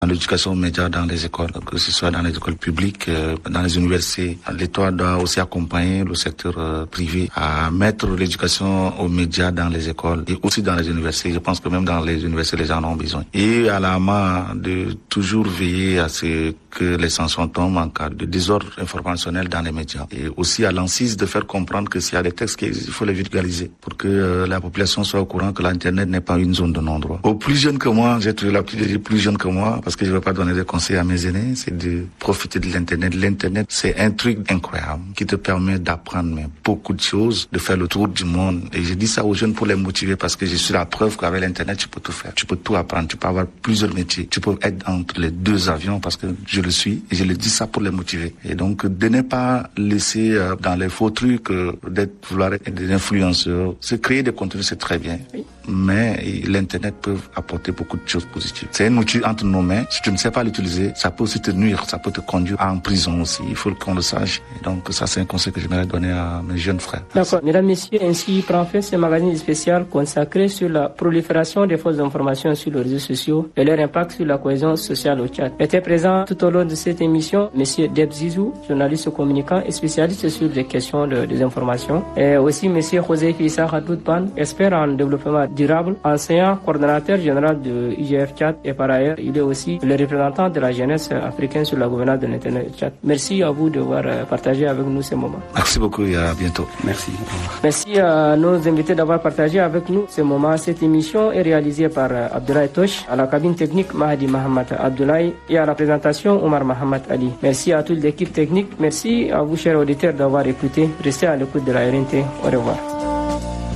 l'éducation aux médias dans les écoles, que ce soit dans les écoles publiques, dans les universités. L'État doit aussi accompagner le secteur privé à mettre l'éducation aux médias dans les écoles et aussi dans les universités. Je pense que même dans les universités, les gens en ont besoin. Et à la main de toujours veiller à ce que les sanctions tombent en cas de désordre informationnel dans les médias. Et aussi à l'ANSSIS de faire comprendre que s'il y a des textes il faut les vulgariser pour que la population soit au courant que l'Internet n'est pas une zone de non-droit. Aux plus jeunes que moi, j'ai trouvé l'habitude de dire plus jeunes que moi, parce que je ne veux pas donner des conseils à mes aînés, c'est de profiter de l'Internet. L'Internet, c'est un truc incroyable qui te permet d'apprendre beaucoup de choses, de faire le tour du monde. Et je dis ça aux jeunes pour les motiver parce que je suis la preuve qu'avec l'Internet, tu peux tout faire. Tu peux tout apprendre, tu peux avoir plusieurs métiers. Tu peux être entre les deux avions parce que je le suis et je le dis ça pour les motiver. Et donc, de ne pas laisser dans les faux trucs, vouloir être des influenceurs. Se créer des contenus, c'est très bien. Oui. Mais l'Internet peut apporter beaucoup de choses positives. C'est un outil entre nos mains. Si tu ne sais pas l'utiliser, ça peut aussi te nuire, ça peut te conduire en prison aussi. Il faut qu'on le sache. Et donc, ça, c'est un conseil que j'aimerais donner à mes jeunes frères. D'accord. Mesdames, Messieurs, ainsi prend fin ce magazine spécial consacré sur la prolifération des fausses informations sur les réseaux sociaux et leur impact sur la cohésion sociale au Tchad. Était présent tout au long de cette émission Monsieur Deb Zizou, journaliste communicant et spécialiste sur les questions de désinformation. Et aussi Monsieur José Fissa Hadoudban, expert en développement durable, enseignant, coordonnateur général de IGF Tchad et par ailleurs, il est aussi le représentant de la jeunesse africaine sur la gouvernance de l'Internet Tchad. Merci à vous d'avoir partagé avec nous ces moments. Merci beaucoup et à bientôt. Merci. Merci à nos invités d'avoir partagé avec nous ces moments. Cette émission est réalisée par Abdoulaye Tosh, à la cabine technique Mahdi Mohamed Abdoulaye et à la présentation Omar Mohamed Ali. Merci à toute l'équipe technique. Merci à vous, chers auditeurs, d'avoir écouté. Restez à l'écoute de la RNT. Au revoir.